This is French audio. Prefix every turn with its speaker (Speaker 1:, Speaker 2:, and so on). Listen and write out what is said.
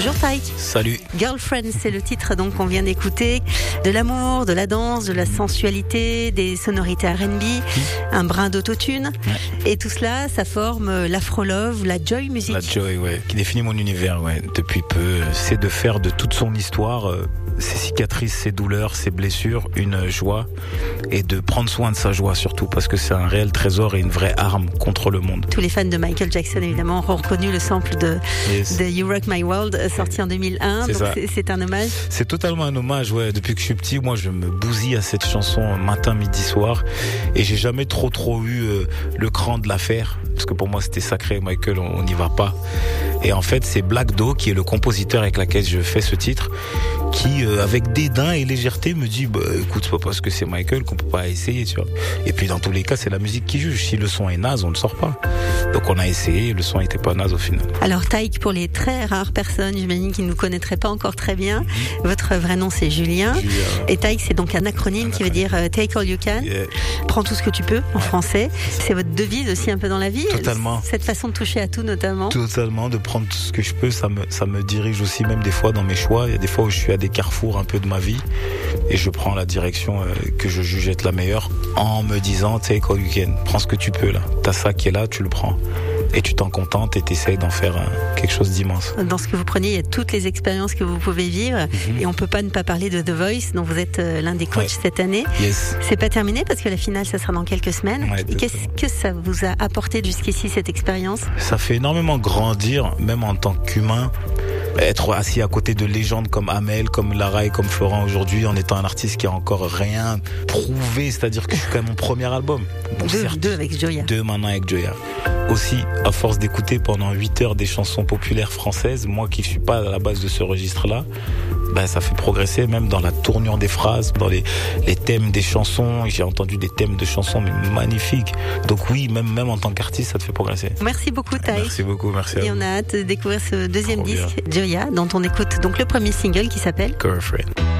Speaker 1: Bonjour Taïk.
Speaker 2: Salut.
Speaker 1: Girlfriend, c'est le titre donc qu'on vient d'écouter. De l'amour, de la danse, de la sensualité, des sonorités R&B, un brin d'autotune. Ouais. Et tout cela, ça forme l'afro-love, la joy music.
Speaker 2: La joy, ouais, qui définit mon univers, ouais, depuis peu. C'est de faire de toute son histoire, ses cicatrices, ses douleurs, ses blessures, une joie. Et de prendre soin de sa joie surtout, parce que c'est un réel trésor et une vraie arme contre le monde.
Speaker 1: Tous les fans de Michael Jackson, évidemment, ont reconnu le sample de You Rock My World, sorti en 2001. C'est un hommage.
Speaker 2: C'est totalement un hommage, ouais. Depuis que je suis petit, moi, je me bousille à cette chanson matin, midi, soir. Et j'ai jamais trop eu le cran de la faire. Parce que pour moi, c'était sacré. Michael, on n'y va pas. Et en fait, c'est Black Do, qui est le compositeur avec lequel je fais ce titre, qui, avec dédain et légèreté, me dit, écoute, c'est pas parce que c'est Michael qu'on peut pas essayer, tu vois. Et puis, dans tous les cas, c'est la musique qui juge. Si le son est naze, on ne sort pas. Donc, on a essayé, le son était pas naze au final.
Speaker 1: Alors, Taïk, pour les très rares personnes, j'imagine qui ne nous connaîtraient pas encore très bien, votre vrai nom, c'est Julien. Et Taïk, c'est donc un acronyme qui veut dire Take All You Can. Yeah. Prends tout ce que tu peux, en français. C'est votre devise aussi un peu dans la vie.
Speaker 2: Totalement.
Speaker 1: Cette façon de toucher à tout, notamment.
Speaker 2: Totalement, de prendre tout ce que je peux, ça me dirige aussi même des fois dans mes choix. Il y a des fois où je suis à des carrefours un peu de ma vie et je prends la direction que je juge être la meilleure en me disant take all you can, prends ce que tu peux là. T'as ça qui est là, tu le prends. Et tu t'en contentes et t'essayes d'en faire quelque chose d'immense.
Speaker 1: Dans ce que vous preniez, il y a toutes les expériences que vous pouvez vivre. Et on peut pas ne pas parler de The Voice, dont vous êtes l'un des coachs cette année.
Speaker 2: Yes.
Speaker 1: C'est pas terminé parce que la finale, ça sera dans quelques semaines. Ouais, qu'est-ce que ça vous a apporté jusqu'ici, cette expérience ?
Speaker 2: Ça fait énormément grandir, même en tant qu'humain. Être assis à côté de légendes comme Amel, comme Lara et comme Florent aujourd'hui, en étant un artiste qui a encore rien prouvé, c'est-à-dire que je suis quand même mon premier album.
Speaker 1: Bon, deux avec Joya.
Speaker 2: 2 maintenant avec Joya. Aussi, à force d'écouter pendant 8 heures des chansons populaires françaises, moi qui suis pas à la base de ce registre-là, ça fait progresser même dans la tournure des phrases, dans les thèmes des chansons. J'ai entendu des thèmes de chansons mais magnifiques. Donc oui, même en tant qu'artiste, ça te fait progresser.
Speaker 1: Merci beaucoup, Taïk.
Speaker 2: Merci beaucoup, merci à vous.
Speaker 1: Et on a hâte de découvrir ce deuxième disque, Joya, dont on écoute donc le premier single qui s'appelle
Speaker 2: Girlfriend.